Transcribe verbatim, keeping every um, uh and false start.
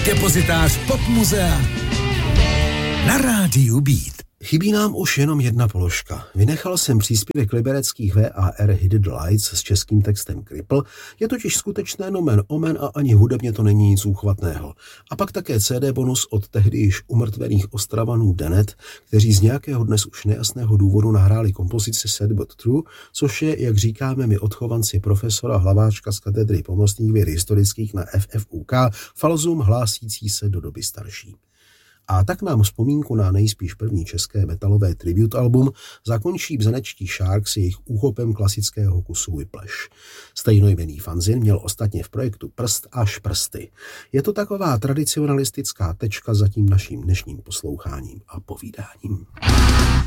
depozitář Pop muzea na rádiu Beat. Chybí nám už jenom jedna položka. Vynechal jsem příspěvek libereckých V A R Hit the Lights s českým textem Cripple, je totiž skutečné nomen omen a ani hudebně to není nic úchvatného. A pak také C D bonus od tehdy již umrtvených Ostravanů Denet, kteří z nějakého dnes už nejasného důvodu nahráli kompozici Sad But True, což je, jak říkáme my odchovanci profesora Hlaváčka z katedry pomocných věd historických na F F U K, falzum hlásící se do doby starší. A tak nám vzpomínku na nejspíš první české metalové tribute album zakončí bzenečtí Sharks jejich úchopem klasického kusu Whiplash. Stejnojmenný fanzin měl ostatně v projektu prst až prsty. Je to taková tradicionalistická tečka za tím naším dnešním posloucháním a povídáním.